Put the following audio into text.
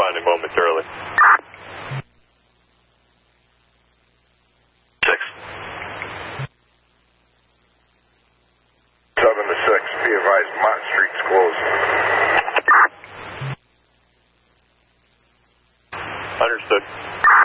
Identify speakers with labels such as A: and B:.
A: responding momentarily. 6.
B: 7 to 6. Be advised, Mott Street's closed.
A: Understood.